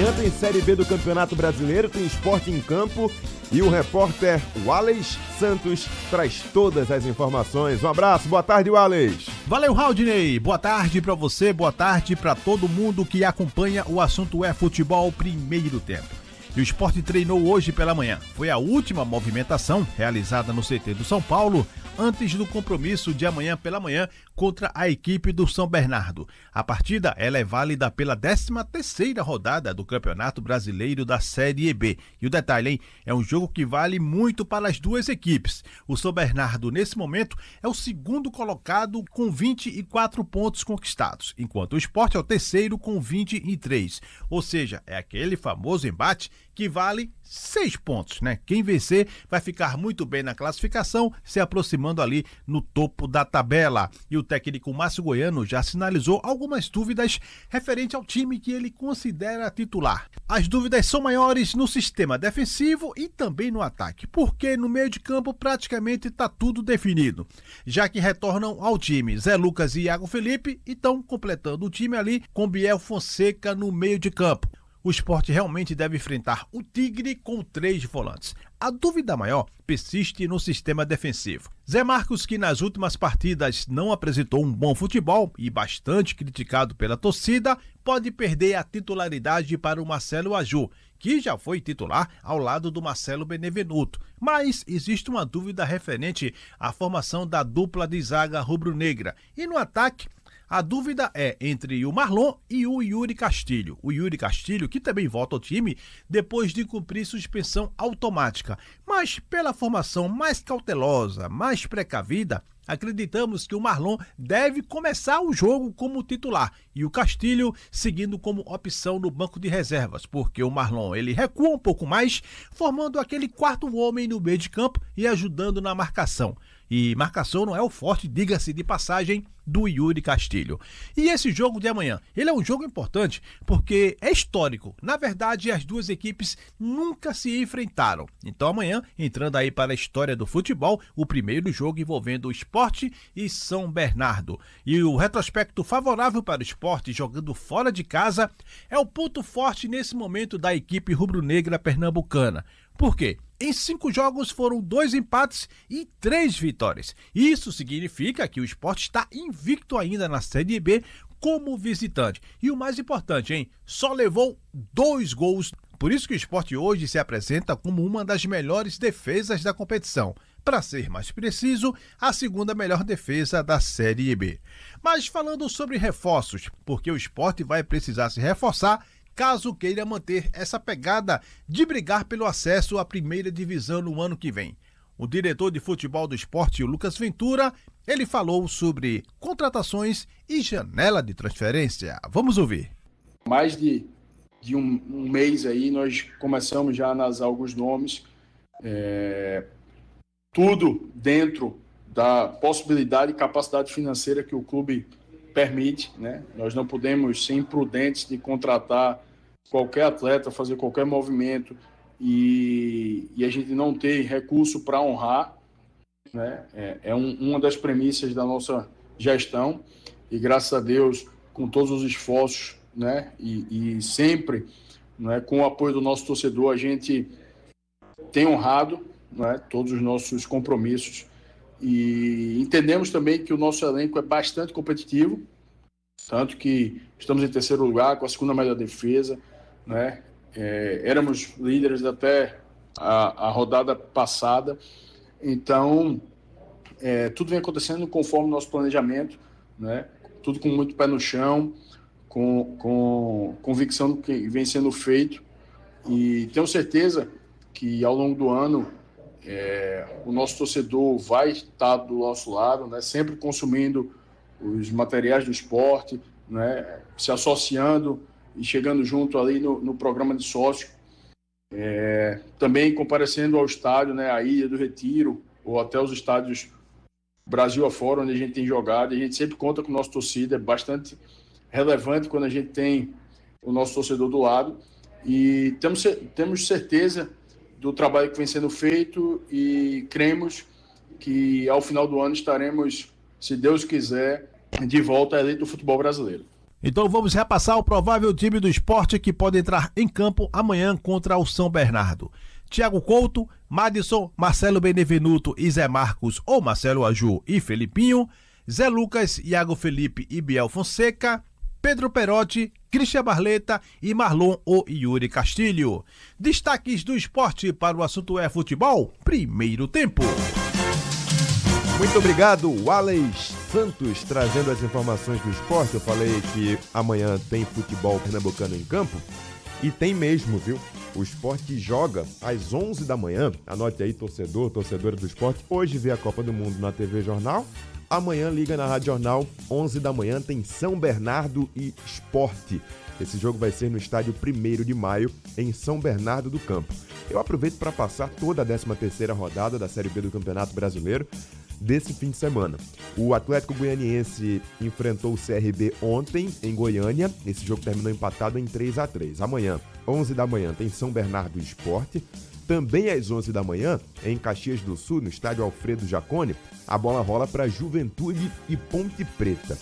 Amanhã tem Série B do Campeonato Brasileiro, tem Sport em Campo e o repórter Wallace Santos traz todas as informações. Um abraço, boa tarde, Wallace. Valeu, Raudinei. Boa tarde pra você, boa tarde pra todo mundo que acompanha o assunto é futebol primeiro tempo. E o Sport treinou hoje pela manhã. Foi a última movimentação realizada no CT do São Paulo antes do compromisso de amanhã pela manhã contra a equipe do São Bernardo. A partida ela é válida pela 13ª rodada do Campeonato Brasileiro da Série B. E o detalhe, hein? É um jogo que vale muito para as duas equipes. O São Bernardo, nesse momento, é o segundo colocado com 24 pontos conquistados, enquanto o Sport é o terceiro com 23. Ou seja, é aquele famoso embate que vale 6 pontos, né? Quem vencer vai ficar muito bem na classificação, se aproximando ali no topo da tabela. E o técnico Márcio Goiano já sinalizou algumas dúvidas referente ao time que ele considera titular. As dúvidas são maiores no sistema defensivo e também no ataque, porque no meio de campo praticamente está tudo definido, já que retornam ao time Zé Lucas e Iago Felipe e estão completando o time ali com Biel Fonseca no meio de campo. O Sport realmente deve enfrentar o Tigre com 3 volantes. A dúvida maior persiste no sistema defensivo. Zé Marcos, que nas últimas partidas não apresentou um bom futebol e bastante criticado pela torcida, pode perder a titularidade para o Marcelo Aju, que já foi titular ao lado do Marcelo Benevenuto. Mas existe uma dúvida referente à formação da dupla de zaga rubro-negra. E no ataque, a dúvida é entre o Marlon e o Yuri Castilho. O Yuri Castilho, que também volta ao time depois de cumprir suspensão automática. Mas pela formação mais cautelosa, mais precavida, acreditamos que o Marlon deve começar o jogo como titular e o Castilho seguindo como opção no banco de reservas, porque o Marlon ele recua um pouco mais, formando aquele quarto homem no meio de campo e ajudando na marcação. E marcação não é o forte, diga-se de passagem, do Yuri Castilho. E esse jogo de amanhã, ele é um jogo importante porque é histórico. Na verdade, as duas equipes nunca se enfrentaram. Então amanhã, entrando aí para a história do futebol, o primeiro jogo envolvendo o Sport e São Bernardo. E o retrospecto favorável para o Sport jogando fora de casa é o ponto forte nesse momento da equipe rubro-negra pernambucana. Por quê? Em 5 jogos foram 2 empates e 3 vitórias. Isso significa que o Sport está invicto ainda na Série B como visitante. E o mais importante, hein? Só levou 2 gols. Por isso que o Sport hoje se apresenta como uma das melhores defesas da competição. Para ser mais preciso, a segunda melhor defesa da Série B. Mas falando sobre reforços, porque o Sport vai precisar se reforçar caso queira manter essa pegada de brigar pelo acesso à primeira divisão no ano que vem. O diretor de futebol do Sport, o Lucas Ventura, ele falou sobre contratações e janela de transferência. Vamos ouvir. Mais de um mês aí, nós começamos já a analisar alguns nomes, tudo dentro da possibilidade e capacidade financeira que o clube permite, né? Nós não podemos ser imprudentes de contratar qualquer atleta, fazer qualquer movimento e a gente não ter recurso para honrar, né? Uma das premissas da nossa gestão e graças a Deus, com todos os esforços, né? E sempre, né? Com o apoio do nosso torcedor, a gente tem honrado, né? Todos os nossos compromissos. E entendemos também que o nosso elenco é bastante competitivo, tanto que estamos em terceiro lugar, com a segunda melhor defesa, né? Éramos líderes até a rodada passada, então tudo vem acontecendo conforme o nosso planejamento, né? Tudo com muito pé no chão, com convicção do que vem sendo feito, e tenho certeza que ao longo do ano o nosso torcedor vai estar do nosso lado, né? Sempre consumindo os materiais do esporte, né? Se associando e chegando junto ali no programa de sócio, também comparecendo ao estádio, né? A Ilha do Retiro ou até os estádios Brasil afora, onde a gente tem jogado. A gente sempre conta com a nossa torcida, é bastante relevante quando a gente tem o nosso torcedor do lado, e temos certeza do trabalho que vem sendo feito e cremos que ao final do ano estaremos, se Deus quiser, de volta à elite do futebol brasileiro. Então vamos repassar o provável time do Sport que pode entrar em campo amanhã contra o São Bernardo. Thiago Couto, Madison, Marcelo Benevenuto e Zé Marcos ou Marcelo Aju e Felipinho, Zé Lucas, Iago Felipe e Biel Fonseca, Pedro Perotti, Cristian Barleta e Marlon ou Yuri Castilho. Destaques do Sport para o assunto é futebol, primeiro tempo. Muito obrigado, Wallace Santos, trazendo as informações do Sport. Eu falei que amanhã tem futebol pernambucano em campo e tem mesmo, viu? O Sport joga às 11 da manhã, anote aí, torcedora do Sport, hoje vê a Copa do Mundo na TV Jornal, amanhã liga na Rádio Jornal, 11 da manhã tem São Bernardo e Sport. Esse jogo vai ser no estádio 1º de maio, em São Bernardo do Campo. Eu aproveito para passar toda a 13ª rodada da Série B do Campeonato Brasileiro desse fim de semana. O Atlético Goianiense enfrentou o CRB ontem em Goiânia. Esse jogo terminou empatado em 3-3. Amanhã, 11 da manhã, tem São Bernardo e Sport. Também às 11 da manhã, em Caxias do Sul, no estádio Alfredo Jaconi, a bola rola para Juventude e Ponte Preta.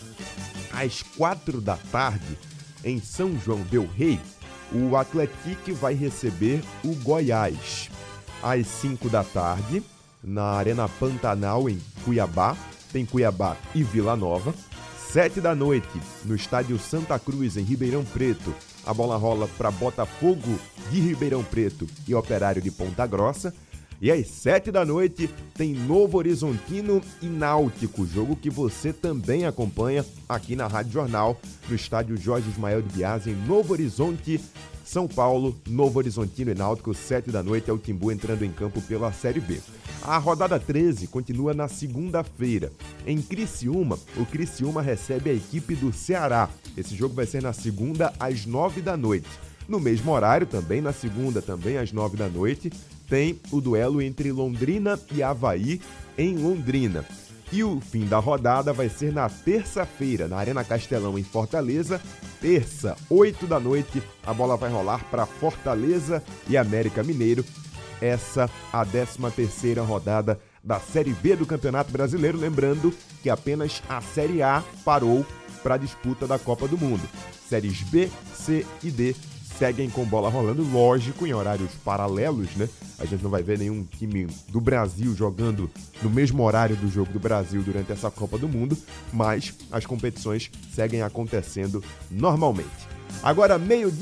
Às 4 da tarde, em São João del Rei, o Atlético vai receber o Goiás. Às 5 da tarde, na Arena Pantanal, em Cuiabá, tem Cuiabá e Vila Nova. 7 da noite, no estádio Santa Cruz, em Ribeirão Preto, a bola rola para Botafogo de Ribeirão Preto e Operário de Ponta Grossa. E às 7 da noite tem Novo Horizontino e Náutico, jogo que você também acompanha aqui na Rádio Jornal, no estádio Jorge Ismael de Biase, em Novo Horizonte, São Paulo. Novo Horizontino e Náutico, 7 da noite, é o Timbu entrando em campo pela Série B. A rodada 13 continua na segunda-feira. Em Criciúma, o Criciúma recebe a equipe do Ceará. Esse jogo vai ser na segunda, às 9 da noite. No mesmo horário, também na segunda, também às 9 da noite, tem o duelo entre Londrina e Avaí, em Londrina. E o fim da rodada vai ser na terça-feira, na Arena Castelão, em Fortaleza. Terça, 8 da noite, a bola vai rolar para Fortaleza e América Mineiro. Essa a 13ª rodada da Série B do Campeonato Brasileiro. Lembrando que apenas a Série A parou para a disputa da Copa do Mundo. Séries B, C e D seguem com bola rolando, lógico, em horários paralelos, né? A gente não vai ver nenhum time do Brasil jogando no mesmo horário do jogo do Brasil durante essa Copa do Mundo, mas as competições seguem acontecendo normalmente. Agora,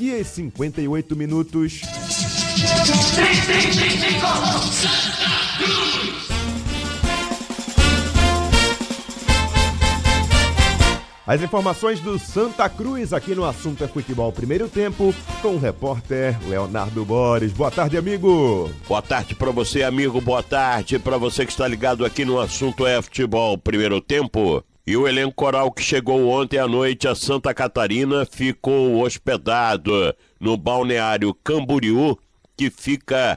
12h58. As informações do Santa Cruz aqui no Assunto é Futebol Primeiro Tempo, com o repórter Leonardo Borges. Boa tarde, amigo. Boa tarde para você, amigo. Boa tarde para você que está ligado aqui no Assunto é Futebol Primeiro Tempo. E o elenco coral que chegou ontem à noite a Santa Catarina ficou hospedado no balneário Camboriú, que fica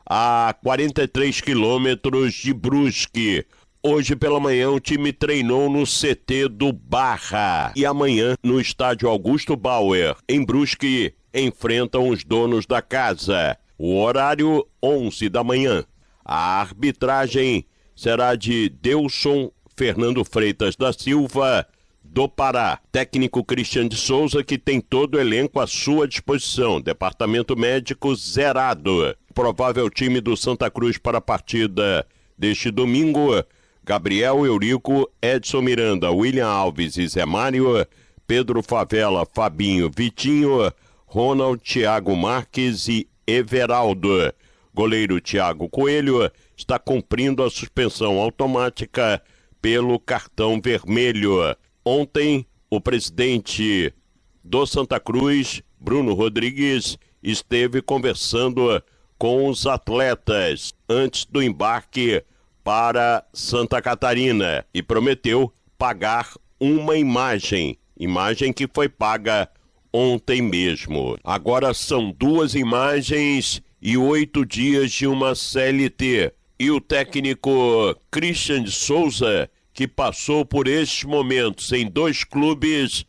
a 43 quilômetros de Brusque. Hoje pela manhã o time treinou no CT do Barra e amanhã no estádio Augusto Bauer, em Brusque, enfrentam os donos da casa. O horário 11 da manhã. A arbitragem será de Delson Fernando Freitas da Silva, do Pará. Técnico Cristian de Souza, que tem todo o elenco à sua disposição. Departamento médico zerado. Provável time do Santa Cruz para a partida deste domingo: Gabriel Eurico, Edson Miranda, William Alves e Zé Mário, Pedro Favela, Fabinho, Vitinho, Ronald, Thiago Marques e Everaldo. Goleiro Thiago Coelho está cumprindo a suspensão automática pelo cartão vermelho. Ontem, o presidente do Santa Cruz, Bruno Rodrigues, esteve conversando com os atletas antes do embarque para Santa Catarina e prometeu pagar uma imagem que foi paga ontem mesmo. Agora são 2 imagens e 8 dias de uma CLT. E o técnico Cristian de Souza, que passou por estes momentos em 2 clubes,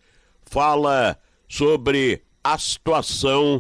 fala sobre a situação,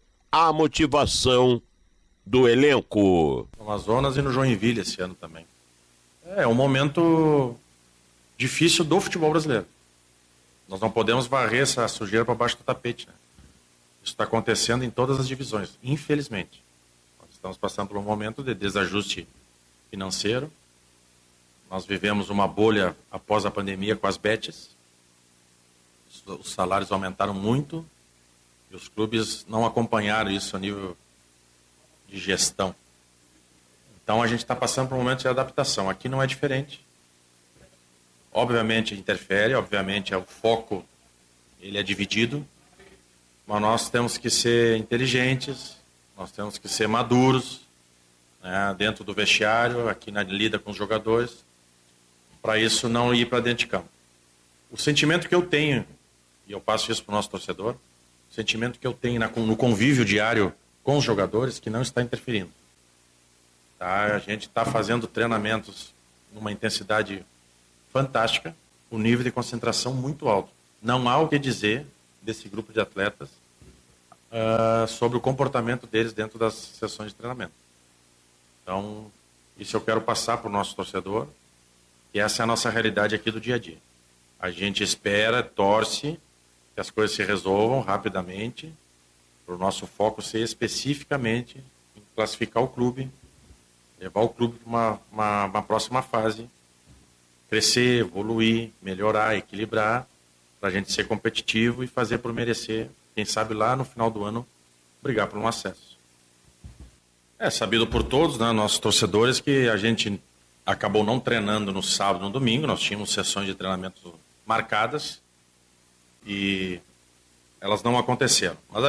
a motivação do elenco. No Amazonas e no Joinville esse ano também. É um momento difícil do futebol brasileiro. Nós não podemos varrer essa sujeira para baixo do tapete, né? Isso está acontecendo em todas as divisões, infelizmente. Nós estamos passando por um momento de desajuste financeiro. Nós vivemos uma bolha após a pandemia com as bets. Os salários aumentaram muito e os clubes não acompanharam isso a nível de gestão. Então a gente está passando por um momento de adaptação. Aqui não é diferente. Obviamente interfere, obviamente o foco ele é dividido, mas nós temos que ser inteligentes, nós temos que ser maduros, né, dentro do vestiário, aqui na lida com os jogadores, para isso não ir para dentro de campo. O sentimento que eu tenho, e eu passo isso para o nosso torcedor, o sentimento que eu tenho no convívio diário com os jogadores, que não está interferindo. Tá? A gente está fazendo treinamentos numa intensidade fantástica, um nível de concentração muito alto. Não há o que dizer desse grupo de atletas sobre o comportamento deles dentro das sessões de treinamento. Então, isso eu quero passar para o nosso torcedor, e essa é a nossa realidade aqui do dia a dia. A gente espera, torce, que as coisas se resolvam rapidamente, para o nosso foco ser especificamente em classificar o clube, levar o clube para uma próxima fase, crescer, evoluir, melhorar, equilibrar, para a gente ser competitivo e fazer por merecer, quem sabe lá no final do ano, brigar por um acesso. É sabido por todos, né, nossos torcedores, que a gente acabou não treinando no sábado e no domingo. Nós tínhamos sessões de treinamento marcadas e elas não aconteceram. Mas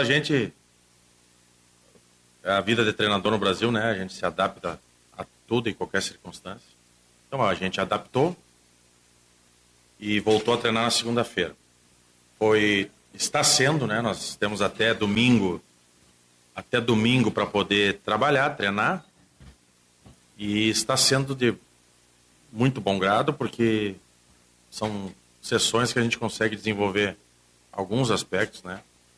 a vida de treinador no Brasil, né, a gente se adapta a tudo e qualquer circunstância. Então a gente adaptou e voltou a treinar na segunda-feira. Está sendo, né, nós temos até domingo para poder trabalhar, treinar, e está sendo de muito bom grado, porque são sessões que a gente consegue desenvolver alguns aspectos, né,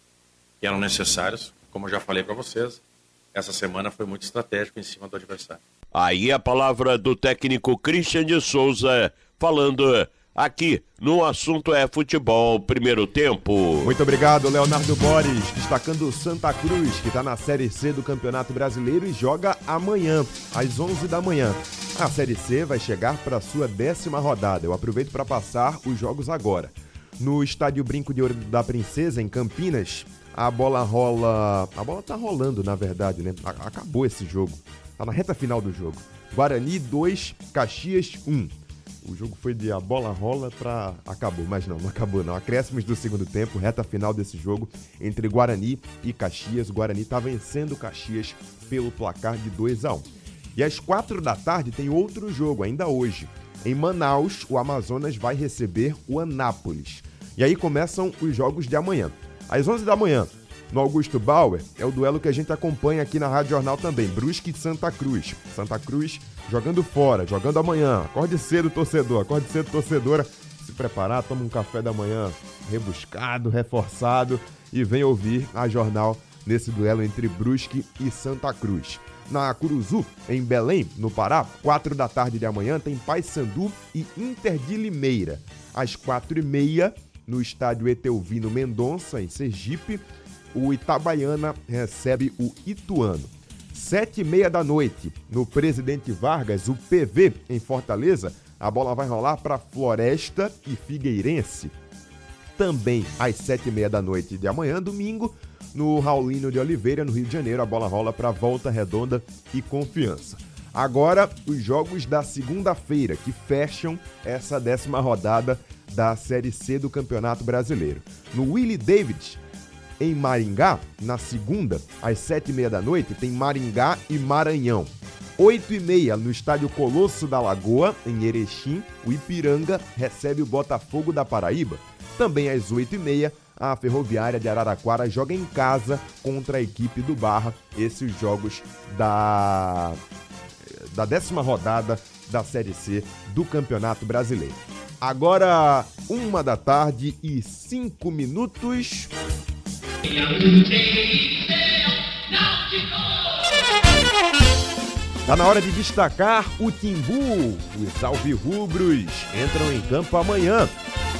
que eram necessários. Como eu já falei para vocês, essa semana foi muito estratégico em cima do adversário. Aí a palavra do técnico Christian de Souza, falando aqui no Assunto é Futebol, primeiro tempo. Muito obrigado, Leonardo Boris, destacando o Santa Cruz, que está na Série C do Campeonato Brasileiro e joga amanhã, às 11 da manhã. A Série C vai chegar para a sua 10ª rodada. Eu aproveito para passar os jogos agora. No estádio Brinco de Ouro da Princesa, em Campinas, a bola rola... A bola tá rolando, na verdade, né? Acabou esse jogo. Tá na reta final do jogo. Guarani 2, Caxias 1. O jogo foi de a bola rola pra... Acabou, mas não acabou não. Acréscimos do segundo tempo, reta final desse jogo entre Guarani e Caxias. O Guarani tá vencendo o Caxias pelo placar de 2-1. E às 4 da tarde tem outro jogo, ainda hoje. Em Manaus, o Amazonas vai receber o Anápolis. E aí começam os jogos de amanhã. Às 11 da manhã, no Augusto Bauer, é o duelo que a gente acompanha aqui na Rádio Jornal também. Brusque e Santa Cruz. Santa Cruz jogando fora, jogando amanhã. Acorde cedo, torcedor. Acorde cedo, torcedora. Se preparar, toma um café da manhã rebuscado, reforçado e vem ouvir a Jornal nesse duelo entre Brusque e Santa Cruz. Na Curuzu, em Belém, no Pará, 4 da tarde de amanhã, tem Paysandu e Inter de Limeira. Às 4h30, no estádio Etelvino Mendonça, em Sergipe, o Itabaiana recebe o Ituano. 7h30 da noite, no Presidente Vargas, o PV, em Fortaleza, a bola vai rolar para Floresta e Figueirense. Também às 7h30 da noite de amanhã, domingo, no Raulino de Oliveira, no Rio de Janeiro, a bola rola para Volta Redonda e Confiança. Agora, os jogos da segunda-feira, que fecham essa 10ª rodada da Série C do Campeonato Brasileiro. No Willie David, em Maringá, na segunda, às 7h30 da noite, tem Maringá e Maranhão. 8h30, no estádio Colosso da Lagoa, em Erechim, o Ipiranga recebe o Botafogo da Paraíba. Também às 8h30, a Ferroviária de Araraquara joga em casa contra a equipe do Barra. Esses jogos da 10ª rodada da Série C do Campeonato Brasileiro. Agora, 1h05. Tá na hora de destacar o Timbu. Os alvirrubros entram em campo amanhã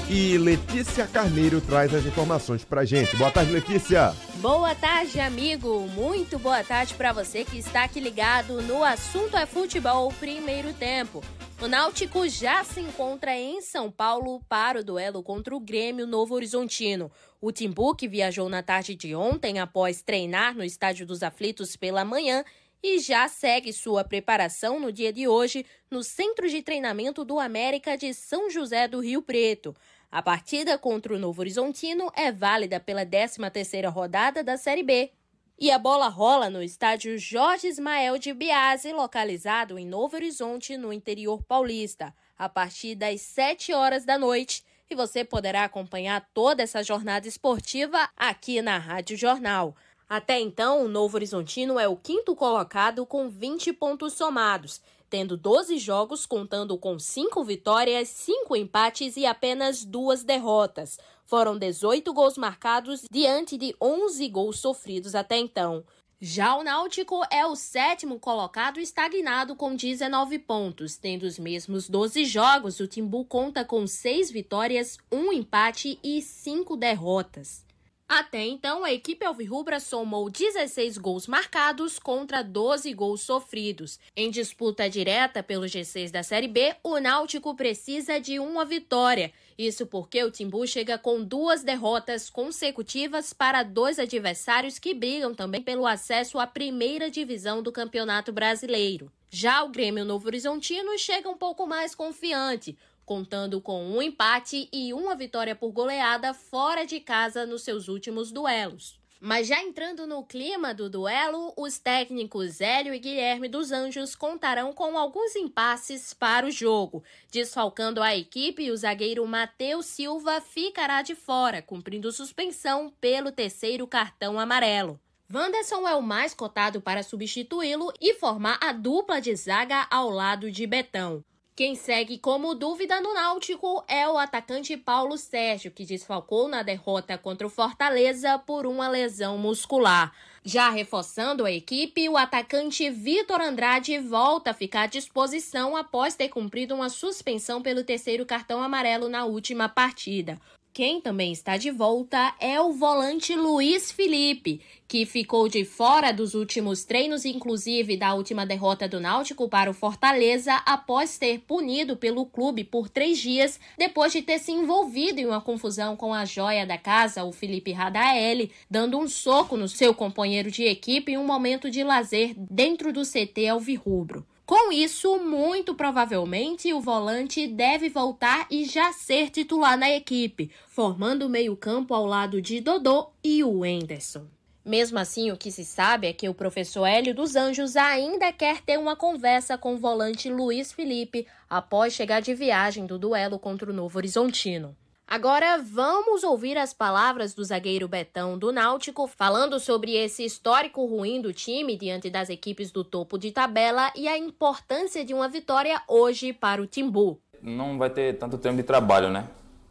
E Letícia Carneiro traz as informações pra gente. Boa tarde, Letícia. Boa tarde, amigo. Muito boa tarde para você que está aqui ligado no Assunto é Futebol Primeiro Tempo. O Náutico já se encontra em São Paulo para o duelo contra o Grêmio Novo Horizontino. O Timbu, que viajou na tarde de ontem após treinar no Estádio dos Aflitos pela manhã, e já segue sua preparação no dia de hoje no Centro de Treinamento do América de São José do Rio Preto. A partida contra o Novo Horizontino é válida pela 13ª rodada da Série B. E a bola rola no estádio Jorge Ismael de Biasi, localizado em Novo Horizonte, no interior paulista, a partir das 7 horas da noite. E você poderá acompanhar toda essa jornada esportiva aqui na Rádio Jornal. Até então, o Novo Horizontino é o 5º colocado com 20 pontos somados, tendo 12 jogos contando com 5 vitórias, 5 empates e apenas 2 derrotas. Foram 18 gols marcados diante de 11 gols sofridos até então. Já o Náutico é o 7º colocado estagnado com 19 pontos. Tendo os mesmos 12 jogos, o Timbu conta com 6 vitórias, 1 empate e 5 derrotas. Até então, a equipe alvirrubra somou 16 gols marcados contra 12 gols sofridos. Em disputa direta pelo G6 da Série B, o Náutico precisa de uma vitória. Isso porque o Timbu chega com 2 derrotas consecutivas para 2 adversários que brigam também pelo acesso à primeira divisão do Campeonato Brasileiro. Já o Grêmio Novo Horizontino chega um pouco mais confiante, contando com 1 empate e 1 vitória por goleada fora de casa nos seus últimos duelos. Mas já entrando no clima do duelo, os técnicos Hélio e Guilherme dos Anjos contarão com alguns impasses para o jogo. Desfalcando a equipe, o zagueiro Matheus Silva ficará de fora, cumprindo suspensão pelo 3º cartão amarelo. Wanderson é o mais cotado para substituí-lo e formar a dupla de zaga ao lado de Betão. Quem segue como dúvida no Náutico é o atacante Paulo Sérgio, que desfalcou na derrota contra o Fortaleza por uma lesão muscular. Já reforçando a equipe, o atacante Vitor Andrade volta a ficar à disposição após ter cumprido uma suspensão pelo 3º cartão amarelo na última partida. Quem também está de volta é o volante Luiz Felipe, que ficou de fora dos últimos treinos, inclusive da última derrota do Náutico para o Fortaleza, após ter punido pelo clube por 3 dias, depois de ter se envolvido em uma confusão com a joia da casa, o Felipe Radaeli, dando um soco no seu companheiro de equipe em um momento de lazer dentro do CT alvirrubro. Com isso, muito provavelmente, o volante deve voltar e já ser titular na equipe, formando o meio-campo ao lado de Dodô e o Wenderson. Mesmo assim, o que se sabe é que o professor Hélio dos Anjos ainda quer ter uma conversa com o volante Luiz Felipe após chegar de viagem do duelo contra o Novo Horizontino. Agora vamos ouvir as palavras do zagueiro Betão do Náutico, falando sobre esse histórico ruim do time diante das equipes do topo de tabela e a importância de uma vitória hoje para o Timbu. Não vai ter tanto tempo de trabalho, né?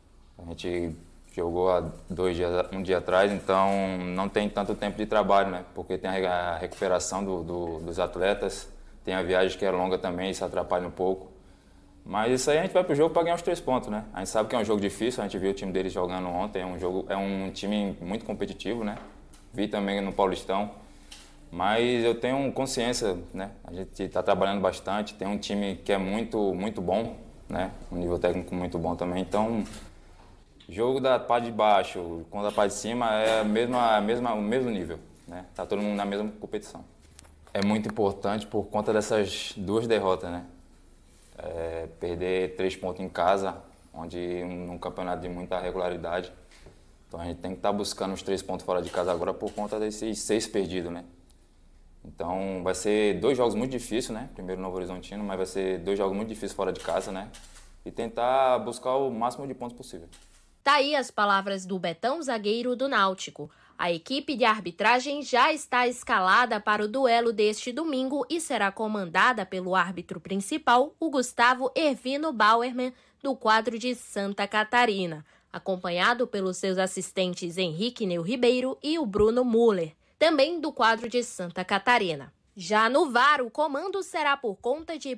A gente jogou há 2 dias, um dia atrás, então não tem tanto tempo de trabalho, né? Porque tem a recuperação dos atletas, tem a viagem que é longa também, isso atrapalha um pouco. Mas isso aí a gente vai pro jogo para ganhar os 3 pontos, né? A gente sabe que é um jogo difícil, a gente viu o time deles jogando ontem, é um time muito competitivo, né? Vi também no Paulistão, mas eu tenho consciência, né? A gente está trabalhando bastante, tem um time que é muito, muito bom, né? Um nível técnico muito bom também, então jogo da parte de baixo com a parte de cima é o mesmo nível, né? Tá todo mundo na mesma competição. É muito importante por conta dessas 2 derrotas, né? Perder 3 pontos em casa, onde num campeonato de muita regularidade. Então a gente tem que estar buscando os 3 pontos fora de casa agora por conta desses 6 perdidos, né? Então vai ser 2 jogos muito difíceis, né? Primeiro Novo Horizontino, mas vai ser 2 jogos muito difíceis fora de casa, né? E tentar buscar o máximo de pontos possível. Tá aí as palavras do Betão, zagueiro do Náutico. A equipe de arbitragem já está escalada para o duelo deste domingo e será comandada pelo árbitro principal, o Gustavo Ervino Bauerman, do quadro de Santa Catarina, acompanhado pelos seus assistentes Henrique Neu Ribeiro e o Bruno Muller, também do quadro de Santa Catarina. Já no VAR, o comando será por conta de